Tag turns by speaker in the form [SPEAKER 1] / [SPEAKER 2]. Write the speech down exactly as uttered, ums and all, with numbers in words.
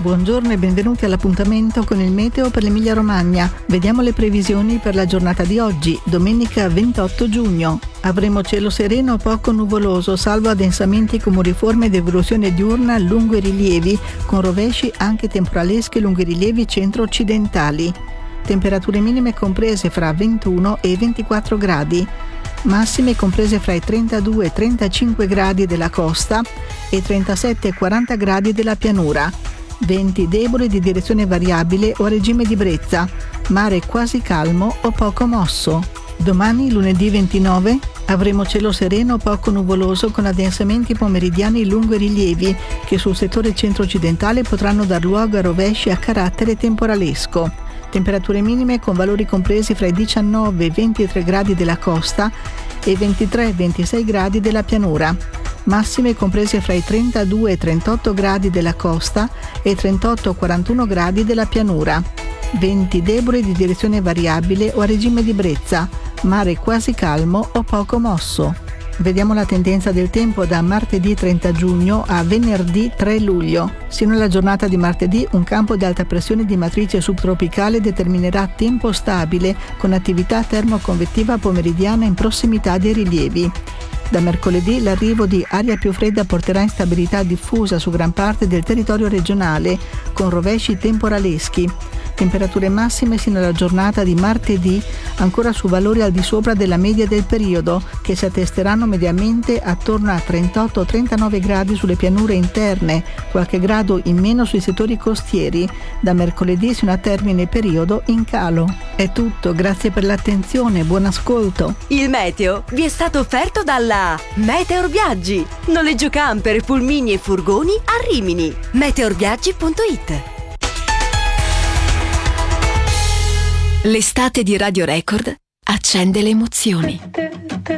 [SPEAKER 1] Buongiorno e benvenuti all'appuntamento con il meteo per l'Emilia Romagna. Vediamo le previsioni per la giornata di oggi, domenica ventotto giugno. Avremo cielo sereno poco nuvoloso, salvo addensamenti cumuliformi ed evoluzione diurna lungo i rilievi, con rovesci anche temporaleschi lungo i rilievi centro-occidentali. Temperature minime comprese fra ventuno e ventiquattro gradi. Massime comprese fra i trentadue e trentacinque gradi della costa e trentasette e quaranta gradi della pianura. Venti deboli di direzione variabile o a regime di brezza, mare quasi calmo o poco mosso. Domani, lunedì ventinove, avremo cielo sereno poco nuvoloso con addensamenti pomeridiani lungo i rilievi che sul settore centro-occidentale potranno dar luogo a rovesci a carattere temporalesco. Temperature minime con valori compresi fra i diciannove e ventitré gradi della costa e ventitré e ventisei gradi della pianura. Massime comprese fra i trentadue e trentotto gradi della costa e trentotto e quarantuno gradi della pianura. Venti deboli di direzione variabile o a regime di brezza, mare quasi calmo o poco mosso. Vediamo la tendenza del tempo da martedì trenta giugno a venerdì tre luglio. Sino alla giornata di martedì un campo di alta pressione di matrice subtropicale determinerà tempo stabile con attività termoconvettiva pomeridiana in prossimità dei rilievi. Da mercoledì l'arrivo di aria più fredda porterà instabilità diffusa su gran parte del territorio regionale, con rovesci temporaleschi. Temperature massime sino alla giornata di martedì ancora su valori al di sopra della media del periodo, che si attesteranno mediamente attorno a trentotto trentanove gradi sulle pianure interne, qualche grado in meno sui settori costieri. Da mercoledì sino a termine periodo in calo. È tutto, grazie per l'attenzione, buon ascolto.
[SPEAKER 2] Il meteo vi è stato offerto dalla Meteor Viaggi. Noleggio camper, pulmini e furgoni a Rimini. meteorviaggi punto it. L'estate di Radio Record accende le emozioni.